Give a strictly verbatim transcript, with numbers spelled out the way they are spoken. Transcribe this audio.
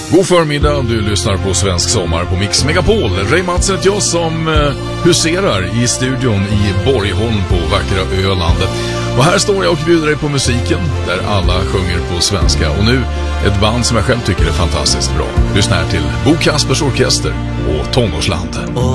God förmiddag, du lyssnar på Svensk Sommar på Mix Megapol. Ray Matsen heter jag som eh, huserar i studion i Borgholm på vackra Öland. Och här står jag och bjuder dig på musiken där alla sjunger på svenska. Och nu ett band som jag själv tycker är fantastiskt bra. Lyssna här till Bo Kaspers Orkester och Tonårsland.